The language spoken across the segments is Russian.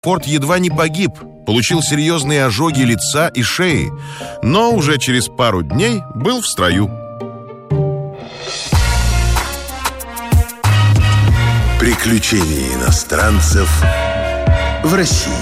Форд едва не погиб, получил серьезные ожоги лица и шеи, но уже через пару дней был в строю. Приключения иностранцев в России.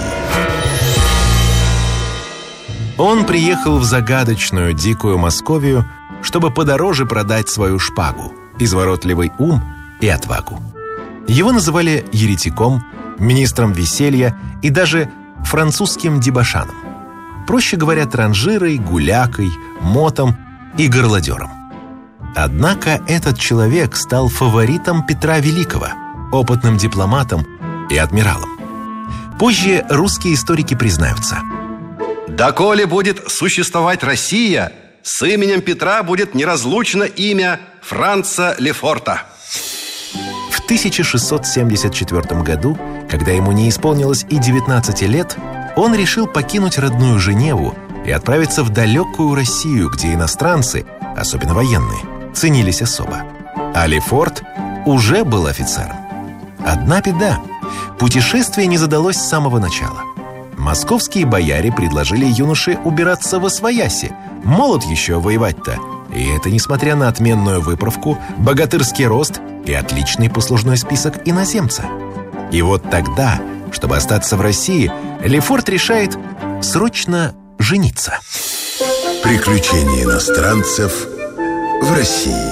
Он приехал в загадочную дикую Московию, чтобы подороже продать свою шпагу, изворотливый ум и отвагу. Его называли еретиком, министром веселья и даже французским дебошаном. Проще говоря, транжирой, гулякой, мотом и горлодером. Однако этот человек стал фаворитом Петра Великого, опытным дипломатом и адмиралом. Позже русские историки признаются: «Доколе будет существовать Россия, с именем Петра будет неразлучно имя Франца Лефорта». В 1674 году, когда ему не исполнилось и 19 лет, он решил покинуть родную Женеву и отправиться в далекую Россию, где иностранцы, особенно военные, ценились особо. А Лефорт уже был офицером. Одна беда – путешествие не задалось с самого начала. Московские бояре предложили юноше убираться восвояси. Молод еще воевать-то. И это несмотря на отменную выправку, богатырский рост и отличный послужной список иноземца. И вот тогда, чтобы остаться в России, Лефорт решает срочно жениться. Приключения иностранцев в России.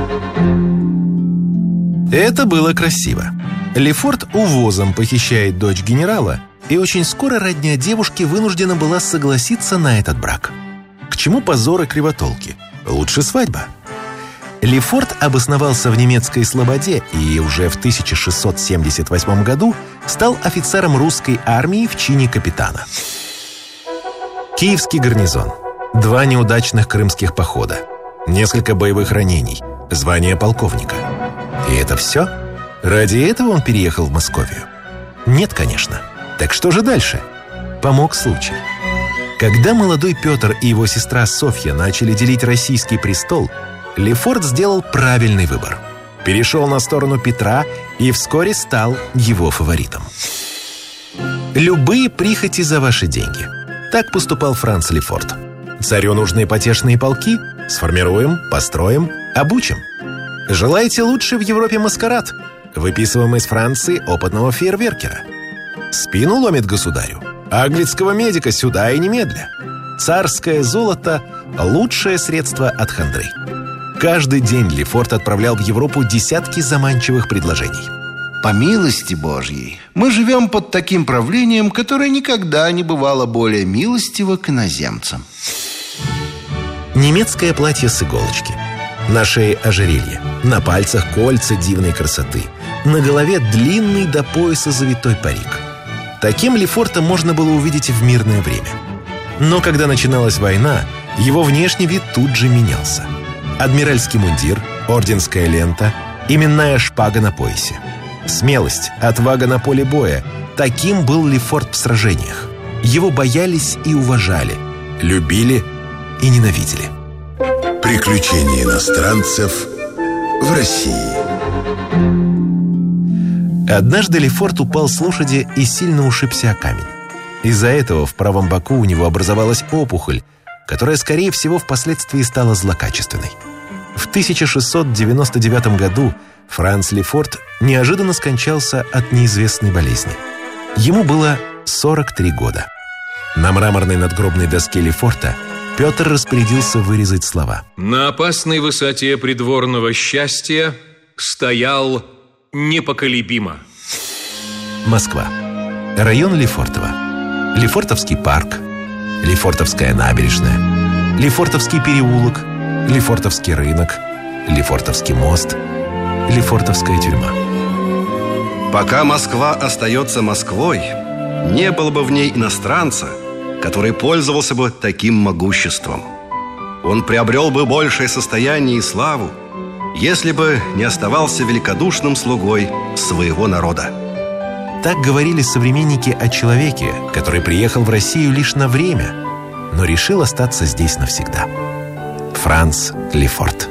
Это было красиво. Лефорт увозом похищает дочь генерала, и очень скоро родня девушки вынуждена была согласиться на этот брак. К чему позор и кривотолки? Лучше свадьба. Лефорт обосновался в немецкой слободе и уже в 1678 году стал офицером русской армии в чине капитана. Киевский гарнизон, 2 неудачных крымских похода, несколько боевых ранений, звание полковника. И это все? Ради этого он переехал в Московию? Нет, конечно. Так что же дальше? Помог случай. Когда молодой Петр и его сестра Софья начали делить российский престол, Лефорт сделал правильный выбор. Перешел на сторону Петра и вскоре стал его фаворитом. Любые прихоти за ваши деньги. Так поступал Франц Лефорт. Царю нужны потешные полки? Сформируем, построим, обучим. Желаете лучше в Европе маскарад? Выписываем из Франции опытного фейерверкера. Спину ломит государю? Аглицкого медика сюда и немедля. Царское золото – лучшее средство от хандры. Каждый день Лефорт отправлял в Европу десятки заманчивых предложений. По милости Божьей, мы живем под таким правлением, которое никогда не бывало более милостиво к иноземцам. Немецкое платье с иголочки. На шее ожерелье, на пальцах кольца дивной красоты, на голове длинный до пояса завитой парик. Таким Лефорта можно было увидеть в мирное время. Но когда начиналась война, его внешний вид тут же менялся. Адмиральский мундир, орденская лента, именная шпага на поясе. Смелость, отвага на поле боя – таким был Лефорт в сражениях. Его боялись и уважали, любили и ненавидели. Приключения иностранцев в России. Однажды Лефорт упал с лошади и сильно ушибся о камень. Из-за этого в правом боку у него образовалась опухоль, которая, скорее всего, впоследствии стала злокачественной. В 1699 году Франц Лефорт неожиданно скончался от неизвестной болезни. Ему было 43 года. На мраморной надгробной доске Лефорта Петр распорядился вырезать слова: «На опасной высоте придворного счастья стоял непоколебимо». Москва. Район Лефортово. Лефортовский парк, Лефортовская набережная, Лефортовский переулок, Лефортовский рынок, Лефортовский мост, Лефортовская тюрьма. Пока Москва остается Москвой, не было бы в ней иностранца, который пользовался бы таким могуществом. Он приобрел бы большее состояние и славу, если бы не оставался великодушным слугой своего народа. Так говорили современники о человеке, который приехал в Россию лишь на время, но решил остаться здесь навсегда. Франц Лефорт.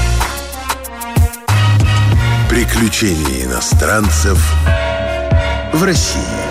Приключения иностранцев в России.